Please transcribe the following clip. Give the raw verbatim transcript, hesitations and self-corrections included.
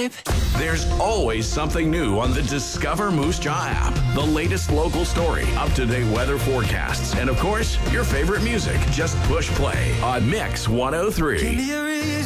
babe. There's always something new on the Discover Moose Jaw app. The latest local story, up-to-date weather forecasts, and of course, your favorite music. Just push play on Mix one oh three. Give me a reason.